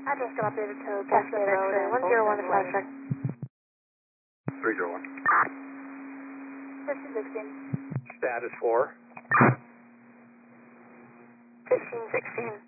I just got updated to Cascade X-ray. 101 to flash check. 301. 1516. Status 4. 1516.